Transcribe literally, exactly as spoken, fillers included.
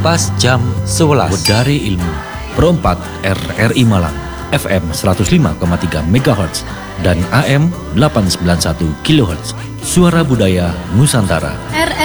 Pas jam sebelas. Wedari Ilmu Perempat R R I Malang F M seratus lima koma tiga megahertz dan A M delapan ratus sembilan puluh satu kilohertz. Suara Budaya Nusantara. R